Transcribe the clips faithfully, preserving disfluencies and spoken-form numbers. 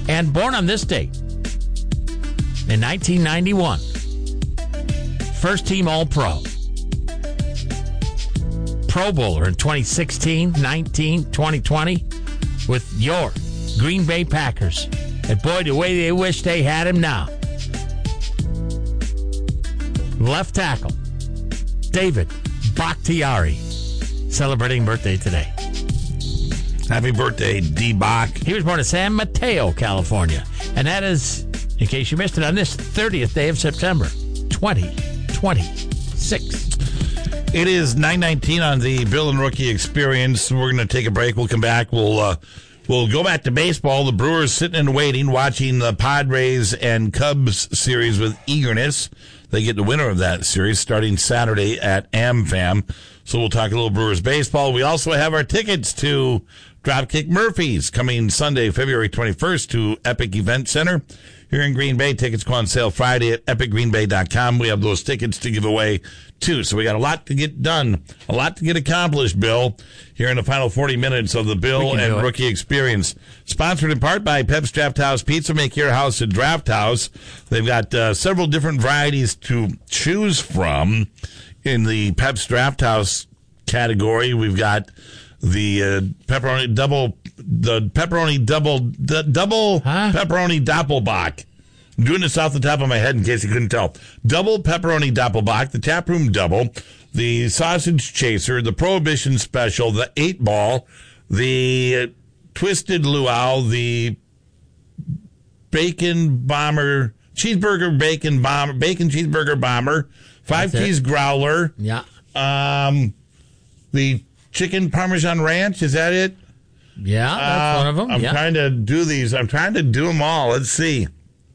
And born on this date, in nineteen ninety-one, first team All-Pro. Pro Bowler in twenty sixteen, nineteen, twenty twenty with your Green Bay Packers. And boy, the way they wish they had him now. Left tackle, David Bakhtiari, celebrating birthday today. Happy birthday, D-Bach. He was born in San Mateo, California. And that is, in case you missed it, on this thirtieth day of September, twenty twenty-six. It is nine nineteen on the Bill and Rookie Experience. We're going to take a break. We'll come back. We'll uh, we'll go back to baseball. The Brewers sitting and waiting, watching the Padres and Cubs series with eagerness. They get the winner of that series starting Saturday at AmFam. So we'll talk a little Brewers baseball. We also have our tickets to Dropkick Murphys coming Sunday, February twenty-first to Epic Event Center here in Green Bay. Tickets go on sale Friday at epic green bay dot com. We have those tickets to give away, too. So we got a lot to get done, a lot to get accomplished, Bill, here in the final forty minutes of the Bill and Rookie Experience. Sponsored in part by Pep's Draft House Pizza. Make your house a draft house. They've got uh, several different varieties to choose from in the Pep's Draft House category. We've got the uh, pepperoni double, the pepperoni double, the double huh? pepperoni doppelbock. I'm doing this off the top of my head in case you couldn't tell. Double pepperoni doppelbock, the taproom double, the sausage chaser, the prohibition special, the eight ball, the twisted luau, the bacon bomber, cheeseburger bacon bomber, bacon cheeseburger bomber, five That's cheese it. growler. Yeah. Um, the chicken Parmesan ranch, is that it? Yeah, that's uh, one of them. I'm yeah. trying to do these. I'm trying to do them all. Let's see.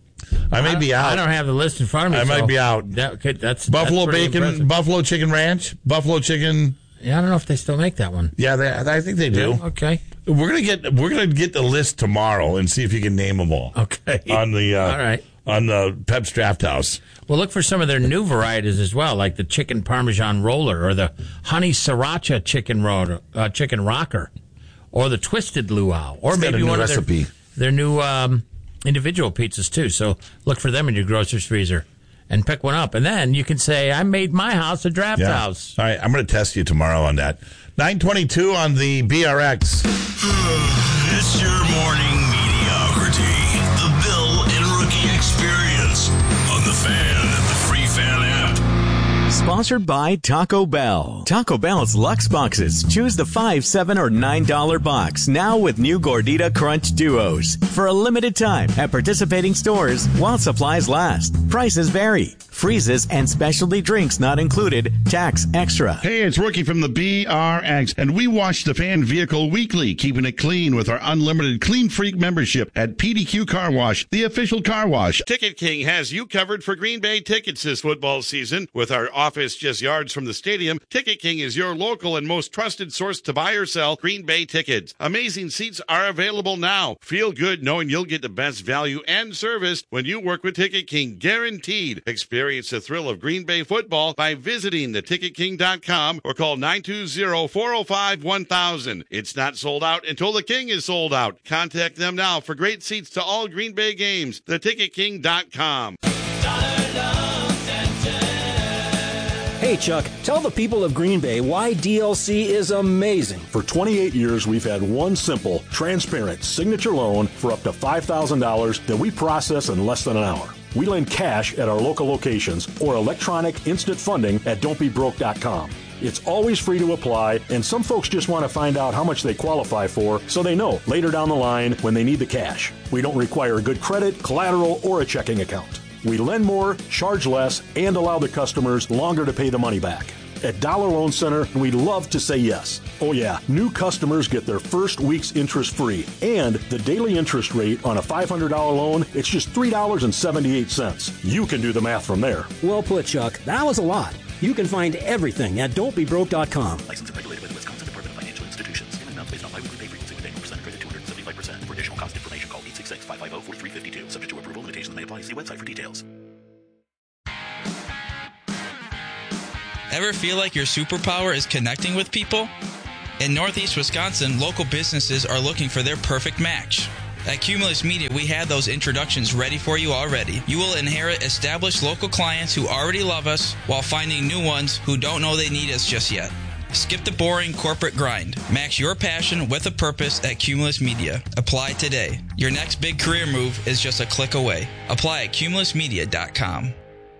I may I, be out. I don't have the list in front of me. I so might be out. That, okay, that's Buffalo that's bacon, impressive. Buffalo chicken ranch, Buffalo chicken. Yeah, I don't know if they still make that one. Yeah, they, I think they do. Yeah, okay. We're gonna get we're gonna get the list tomorrow and see if you can name them all. Okay. On the uh, all right. on the Pep's Draft House. Well, look for some of their new varieties as well, like the chicken Parmesan roller or the honey sriracha chicken roller, uh, chicken rocker, or the twisted luau, or It's got maybe a new one recipe. of their, their new um, individual pizzas too. So look for them in your grocer's freezer and pick one up, and then you can say, "I made my house a draft yeah. house." All right, I'm going to test you tomorrow on that. nine twenty-two on the B R X. It's your morning mediocrity. The Bill and Rookie Experience on the Fan and the Free Fan app. Sponsored by Taco Bell. Taco Bell's Lux Boxes. Choose the five, seven, or nine dollar box. Now with new Gordita Crunch Duos. For a limited time at participating stores while supplies last. Prices vary. Freezes and specialty drinks not included. Tax extra. Hey, it's Rookie from the B R X, and we wash the fan vehicle weekly, keeping it clean with our unlimited Clean Freak membership at P D Q Car Wash, the official car wash. Ticket King has you covered for Green Bay tickets this football season. With our office just yards from the stadium, Ticket King is your local and most trusted source to buy or sell Green Bay tickets. Amazing seats are available now. Feel good knowing you'll get the best value and service when you work with Ticket King. Guaranteed. Experience the thrill of Green Bay football by visiting the ticket king dot com or call nine two zero, four zero five, one thousand. It's not sold out until the King is sold out. Contact them now for great seats to all Green Bay games. the ticket king dot com. Hey, Chuck, tell the people of Green Bay why D L C is amazing. For twenty-eight years, we've had one simple, transparent signature loan for up to five thousand dollars that we process in less than an hour. We lend cash at our local locations or electronic instant funding at don't be broke dot com. It's always free to apply, and some folks just want to find out how much they qualify for so they know later down the line when they need the cash. We don't require good credit, collateral, or a checking account. We lend more, charge less, and allow the customers longer to pay the money back. At Dollar Loan Center, we love to say yes. Oh yeah, new customers get their first week's interest free. And the daily interest rate on a five hundred dollars loan, it's just three dollars and seventy-eight cents. You can do the math from there. Well put, Chuck. That was a lot. You can find everything at don't be broke dot com. Licensed and regulated by the Wisconsin Department of Financial Institutions. Payment amounts based on biweekly pay frequency with annual percent credit two hundred seventy-five percent. For additional cost information, call eight six six, five five zero, four three five two. Subject to approval, limitations may apply. See website for details. Ever feel like your superpower is connecting with people? In Northeast Wisconsin, local businesses are looking for their perfect match. At Cumulus Media, we had those introductions ready for you already. You will inherit established local clients who already love us while finding new ones who don't know they need us just yet. Skip the boring corporate grind. Match your passion with a purpose at Cumulus Media. Apply today. Your next big career move is just a click away. Apply at cumulus media dot com.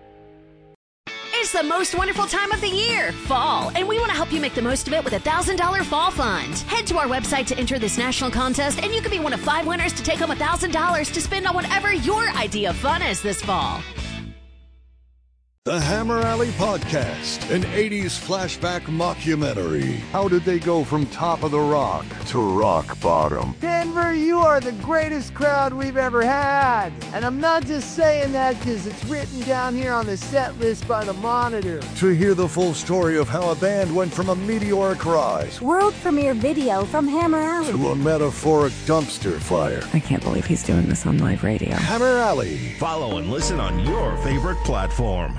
It's the most wonderful time of the year, fall, and we want to help you make the most of it with a one thousand dollars Fall Fund. Head to our website to enter this national contest, and you could be one of five winners to take home one thousand dollars to spend on whatever your idea of fun is this fall. The Hammer Alley Podcast, an eighties flashback mockumentary. How did they go from top of the rock to rock bottom? Denver, you are the greatest crowd we've ever had. And I'm not just saying that because it's written down here on the set list by the Monitor. To hear the full story of how a band went from a meteoric rise, world premiere video from Hammer Alley, to a metaphoric dumpster fire. I can't believe he's doing this on live radio. Hammer Alley. Follow and listen on your favorite platform.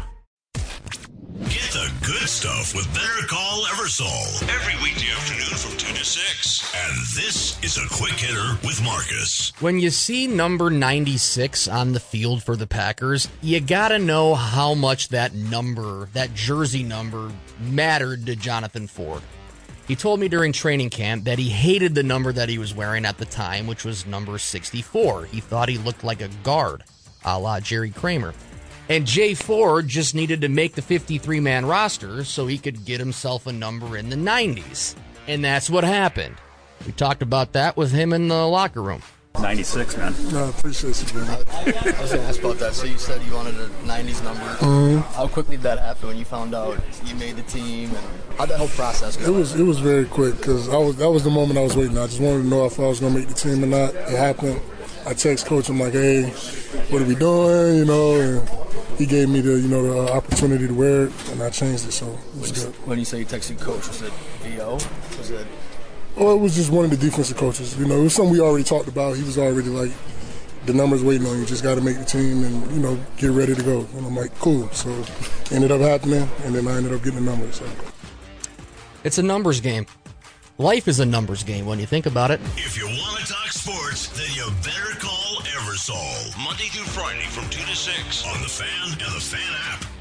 Get the good stuff with Better Call Eversole every weekday afternoon from two to six. And this is a quick hitter with Marcus. When you see number ninety-six on the field for the Packers, you gotta know how much that number, that jersey number, mattered to Jonathan Ford. He told me during training camp that he hated the number that he was wearing at the time, which was number sixty-four. He thought he looked like a guard, a la Jerry Kramer. And Jay Ford just needed to make the fifty-three man roster so he could get himself a number in the nineties. And that's what happened. We talked about that with him in the locker room. ninety-six, man. No, I appreciate you, man. I was going to ask about that. So you said you wanted a nineties number. Mm-hmm. How quickly did that happen when you found out you made the team? And how'd that whole process go? It was it was very quick because I was that was the moment I was waiting. I just wanted to know if I was going to make the team or not. It happened. I text coach. I'm like, hey, what are we doing? You know, and he gave me the you know the opportunity to wear it, and I changed it. So it was when, good. When you say you texted coach, was it V O? Was it? Well, it was just one of the defensive coaches. You know, it was something we already talked about. He was already like, the numbers waiting on you. Just got to make the team and, you know, get ready to go. And I'm like, cool. So it ended up happening, and then I ended up getting the numbers. So. It's a numbers game. Life is a numbers game when you think about it. If you want to talk sports, then you better call Eversole. Monday through Friday from two to six on the Fan and the Fan app.